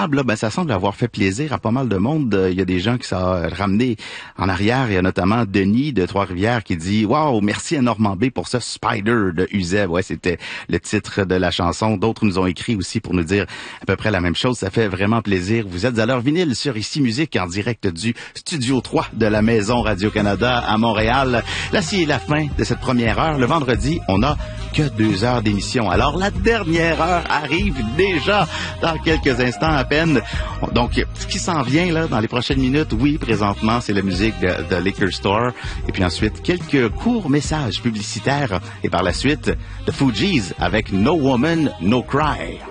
table, là, ben, ça semble avoir fait plaisir à pas mal de monde. Il y a des gens qui sont ramenés en arrière. Il y a notamment Denis de Trois-Rivières qui dit « Wow, merci à Normand B pour ce Spider de Uzeb. » Ouais, c'était le titre de la chanson. D'autres nous ont écrit aussi pour nous dire à peu près la même chose. Ça fait vraiment plaisir. Vous êtes à l'heure vinyle sur Ici Musique en direct du Studio 3 de la Maison Radio-Canada à Montréal. Là, c'est la fin de cette première heure. Le vendredi, on n'a que 2 heures d'émission. Alors, la dernière heure arrive déjà dans quelques instants à peine. Donc, ce qui s'en vient là dans les prochaines minutes, oui, présentement, c'est la musique de Liquor Store. Et puis ensuite, quelques courts messages publicitaires. Et par la suite, The Fugees avec No Woman, No Cry.